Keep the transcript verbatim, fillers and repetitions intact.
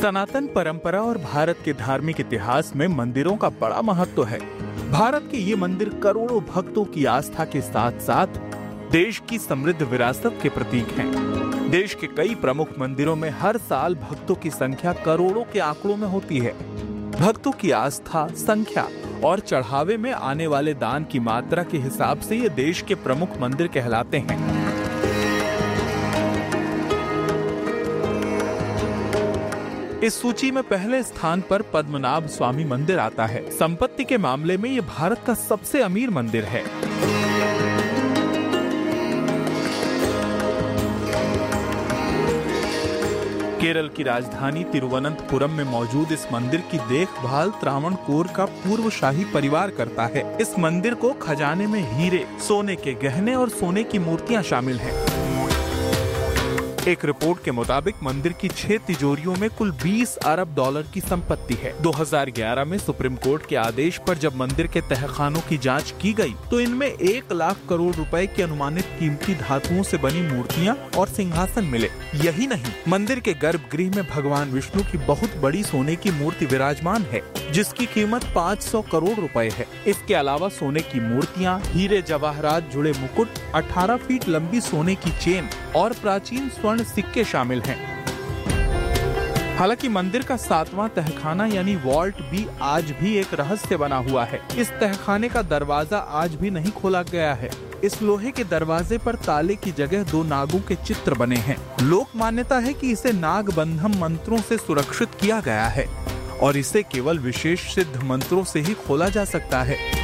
सनातन परंपरा और भारत के धार्मिक इतिहास में मंदिरों का बड़ा महत्व है। भारत के ये मंदिर करोड़ों भक्तों की आस्था के साथ साथ देश की समृद्ध विरासत के प्रतीक हैं। देश के कई प्रमुख मंदिरों में हर साल भक्तों की संख्या करोड़ों के आंकड़ों में होती है। भक्तों की आस्था, संख्या और चढ़ावे में आने वाले दान की मात्रा के हिसाब से ये देश के प्रमुख मंदिर कहलाते हैं। इस सूची में पहले स्थान पर पद्मनाभ स्वामी मंदिर आता है। संपत्ति के मामले में ये भारत का सबसे अमीर मंदिर है। केरल की राजधानी तिरुवनंतपुरम में मौजूद इस मंदिर की देखभाल त्रावणकोर का पूर्व शाही परिवार करता है। इस मंदिर को खजाने में हीरे, सोने के गहने और सोने की मूर्तियां शामिल हैं। एक रिपोर्ट के मुताबिक मंदिर की छह तिजोरियों में कुल बीस अरब डॉलर की संपत्ति है। दो हज़ार ग्यारह में सुप्रीम कोर्ट के आदेश पर जब मंदिर के तहखानों की जांच की गई तो इनमें एक लाख करोड़ रुपए की अनुमानित कीमती धातुओं से बनी मूर्तियां और सिंहासन मिले। यही नहीं, मंदिर के गर्भगृह में भगवान विष्णु की बहुत बड़ी सोने की मूर्ति विराजमान है, जिसकी कीमत पाँच सौ करोड़ रुपए है। इसके अलावा सोने की मूर्तियां, हीरे जवाहरात जुड़े मुकुट, अठारह फीट लंबी सोने की चेन और प्राचीन स्वर्ण सिक्के शामिल हैं। हालांकि मंदिर का सातवां तहखाना यानी वॉल्ट भी आज भी एक रहस्य बना हुआ है। इस तहखाने का दरवाजा आज भी नहीं खोला गया है। इस लोहे के दरवाजे पर ताले की जगह दो नागों के चित्र बने हैं। लोक मान्यता है कि इसे नागबंधम मंत्रों से सुरक्षित किया गया है और इसे केवल विशेष सिद्ध मंत्रों से ही खोला जा सकता है।